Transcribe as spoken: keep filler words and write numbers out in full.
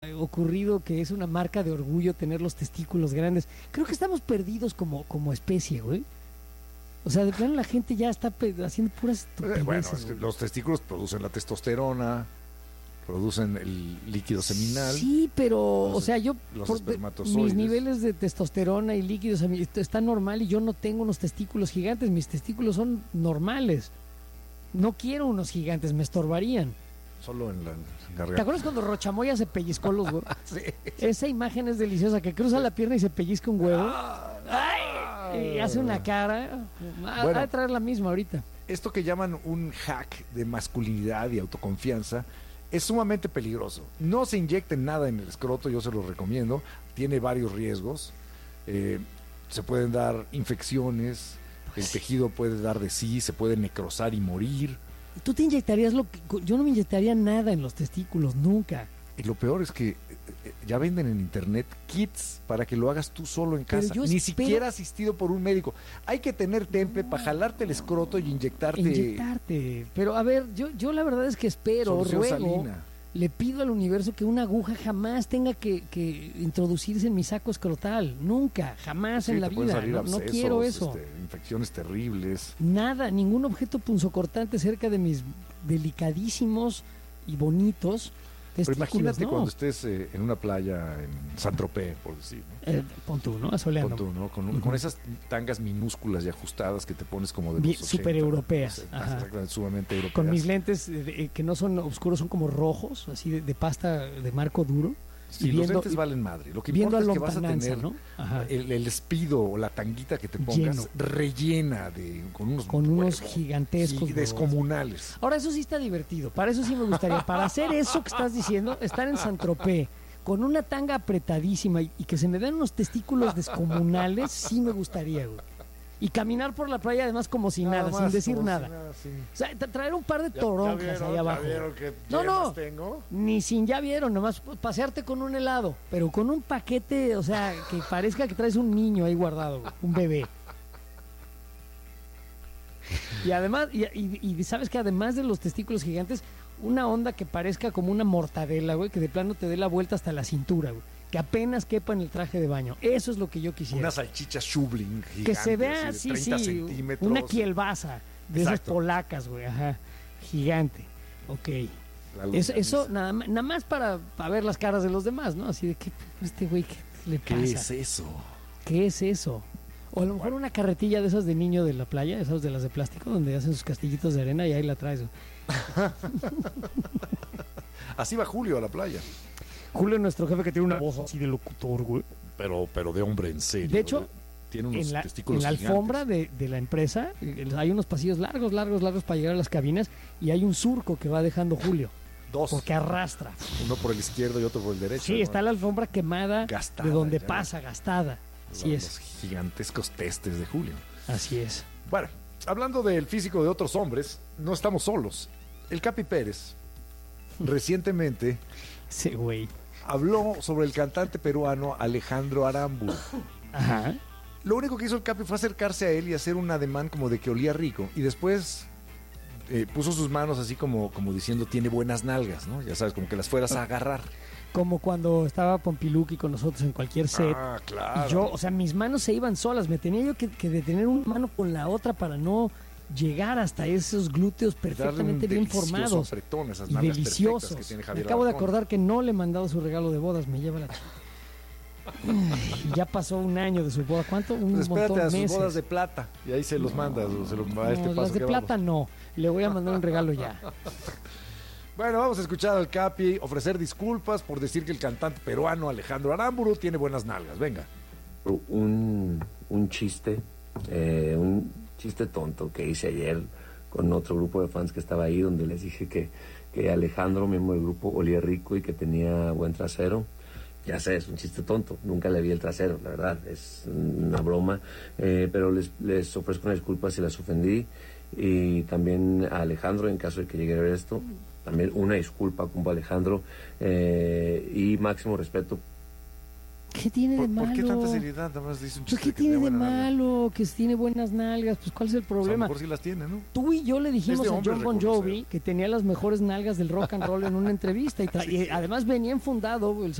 ocurrido que es una marca de orgullo tener los testículos grandes. Creo que estamos perdidos como, como especie, güey. O sea, de plano la gente ya está pe- haciendo puras estupideces. Bueno, es que güey. los testículos producen la testosterona, producen el líquido seminal. Sí, pero, los- o sea, yo, los por- de- espermatozoides. mis niveles de testosterona y líquidos a mí, esto está normal y yo no tengo unos testículos gigantes, mis testículos son normales. No quiero unos gigantes, me estorbarían. Solo en la ¿Te garganta. acuerdas cuando Rochamoya se pellizcó los huevos? Sí. Esa imagen es deliciosa, que cruza la pierna y se pellizca un huevo. ¡Ay! Y hace una cara. Ah, Bueno. Va a traer la misma ahorita. Esto que llaman un hack de masculinidad y autoconfianza es sumamente peligroso. No se inyecten nada en el escroto, yo se lo recomiendo. Tiene varios riesgos. Eh, se pueden dar infecciones, el tejido puede dar de sí, se puede necrosar y morir. Tú te inyectarías lo que. Yo no me inyectaría nada en los testículos, nunca. Y lo peor es que eh, eh, ya venden en internet kits para que lo hagas tú solo en Pero casa, yo ni espero- siquiera asistido por un médico. Hay que tener temple para jalarte el escroto y inyectarte Inyectarte. Pero a ver, yo, yo la verdad es que espero, solución ruego, salina. le pido al universo que una aguja jamás tenga que, que introducirse en mi saco escrotal. Nunca, jamás Sí, en la te pueden vida. salir No, no abscesos, quiero eso. este, infecciones terribles. Nada, ningún objeto punzocortante cerca de mis delicadísimos y bonitos Pero testículos. imagínate no. cuando estés eh, en una playa en Saint-Tropez, por decir, ¿no? Eh, pon tú, ¿no? Asoleando. Con, tu, ¿no? Con, un- Ujú. con esas tangas minúsculas y ajustadas que te pones como de Bien, los súper ochenta, europeas, no sé, ajá. exactamente, sumamente europeas. Con mis lentes eh, de- que no son oscuros, son como rojos, así de, de pasta de marco duro. Sí, y los viendo- lentes valen madre. Lo que viendo importa a es que vas a lontananza, tener ¿no? Ajá. el, el espido o la tanguita que te pongas Lleno. rellena de con unos Con unos huevos gigantescos y huevos. descomunales. Ahora, eso sí está divertido. Para eso sí me gustaría. Para hacer eso que estás diciendo, estar en Saint-Tropez con una tanga apretadísima y, y que se me den unos testículos descomunales, sí me gustaría, güey. Y caminar por la playa además como si nada, sin más, decir como si nada. sí. O sea, tra- traer un par de Ya- ya toronjas vieron, ahí ya abajo. vieron qué No, no. yemas tengo. Ni sin ya vieron, nomás pasearte con un helado, pero con un paquete, o sea, que parezca que traes un niño ahí guardado, güey, un bebé. Y además, y, y- y sabes que además de los testículos gigantes, una onda que parezca como una mortadela, güey, que de plano te dé la vuelta hasta la cintura, güey, que apenas quepa en el traje de baño. Eso es lo que yo quisiera. Una salchicha Schubling gigante, Que se vea así así, de treinta sí, centímetros. una kielbasa de esas Exacto. polacas, güey, ajá, gigante. Ok. Algo Eso, así. eso nada, ma- nada más para, para ver las caras de los demás, ¿no? Así de que este güey, ¿qué le ¿Qué pasa? es eso? ¿Qué es eso? O a lo mejor una carretilla de esas de niño de la playa, esas de las de plástico, donde hacen sus castillitos de arena y ahí la traes. Así va Julio a la playa. Julio, nuestro jefe, que tiene una voz así de locutor, güey. Pero, pero de hombre en serio. De hecho, tiene unos En la, testículos en la gigantes. alfombra de, de la empresa eh, hay unos pasillos largos, largos, largos para llegar a las cabinas y hay un surco que va dejando Julio, Dos. porque arrastra. Uno por el izquierdo y otro por el derecho. Sí, ¿no? está la alfombra quemada Gastada, de donde ya. pasa, gastada. Así Los es, gigantescos testes de Julio. así es. Bueno, hablando del físico de otros hombres, no estamos solos. El Capi Pérez recientemente Sí, güey. habló sobre el cantante peruano Alejandro Aramburu. Ajá. Lo único que hizo el Capi fue acercarse a él y hacer un ademán como de que olía rico. Y después eh, puso sus manos así como, como diciendo tiene buenas nalgas, ¿no? Ya sabes, como que las fueras a agarrar. Como cuando estaba Pompiluki con nosotros en cualquier set. Ah, claro. Y yo, o sea, mis manos se iban solas. Me tenía yo que, que detener una mano con la otra para no llegar hasta esos glúteos perfectamente bien formados. Apretón, esas Y nalgas deliciosos. perfectas que tiene Me Javier acabo de Alarcón. acordar que no le he mandado su regalo de bodas. Me lleva la ch- Ay, ya pasó un año de su boda. ¿Cuánto? Un Pues espérate montón a sus meses. bodas de plata y ahí se los mandas. o se los, a este No, paso las de que plata vamos. no. Le voy a mandar un regalo ya. Bueno, vamos a escuchar al Capi ofrecer disculpas por decir que el cantante peruano Alejandro Aramburu tiene buenas nalgas. Venga. un, un chiste, eh, un chiste tonto que hice ayer con otro grupo de fans que estaba ahí, donde les dije que, que Alejandro, miembro del grupo, olía rico y que tenía buen trasero. Ya sé, es un chiste tonto, nunca le vi el trasero, la verdad, es una broma, eh, pero les, les ofrezco una disculpa si las ofendí, y también a Alejandro, en caso de que llegue a ver esto, también una disculpa, compa Alejandro, eh, y máximo respeto. ¿Qué tiene de ¿Por, malo? por qué tanta seriedad? Nada más dice un Pues, chiste ¿qué que tiene de buena nalga. malo? Que tiene buenas nalgas. Pues, ¿cuál es el Pues a lo problema? mejor sí las tiene, ¿no? Tú y yo le dijimos Es de a hombre John Bon reconocer. Jovi que tenía las mejores nalgas del rock and roll en una entrevista y, tra- y además venía enfundado el